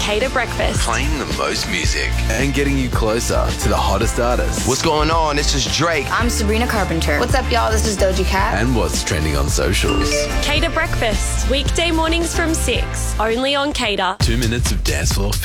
Cater Breakfast. Playing the most music. And getting you closer to the hottest artists. What's going on? This is Drake. I'm Sabrina Carpenter. What's up, y'all? This is Doja Cat. And what's trending on socials. Cater Breakfast. Weekday mornings from 6. Only on Cater. 2 minutes of dance floor